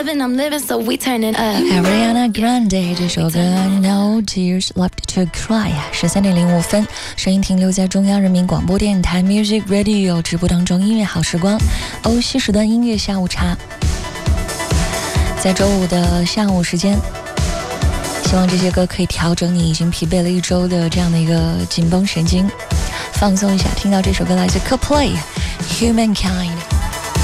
loving, I'm living, so we turning up. Ariana Grande 这首歌 No Tears Left to Cry 13:05分，声音停留在中央人民广播电台 Music Radio 直播当中，音乐好时光，欧西时段音乐下午茶，在周五的下午时间，希望这些歌可以调整你已经疲惫了一周的这样的一个紧绷神经，放松一下。听到这首歌来自 Coldplay Humankind。